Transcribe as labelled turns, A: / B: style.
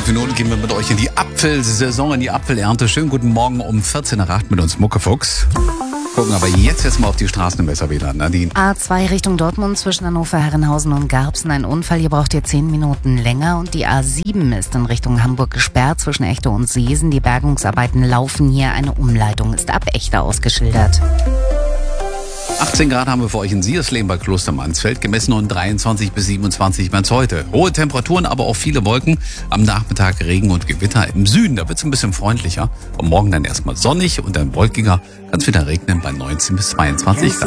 A: Minuten gehen wir mit euch in die Apfelsaison, in die Apfelernte. Schönen guten Morgen um 14 nach 8 mit uns Muckefuchs. Gucken aber jetzt mal auf die Straßen im Weserwähler. Nadine.
B: A2 Richtung Dortmund zwischen Hannover, Herrenhausen und Garbsen. Ein Unfall, hier braucht ihr 10 Minuten länger. Und die A7 ist in Richtung Hamburg gesperrt zwischen Echte und Seesen. Die Bergungsarbeiten laufen hier. Eine Umleitung ist ab Echte ausgeschildert.
A: 18 Grad haben wir für euch in Siersleben bei Klostermansfeld, gemessen und 23 bis 27 März heute. Hohe Temperaturen, aber auch viele Wolken. Am Nachmittag Regen und Gewitter im Süden, da wird es ein bisschen freundlicher. Und morgen dann erstmal sonnig und dann wolkiger. Kann es wieder regnen bei 19 bis 22 Grad.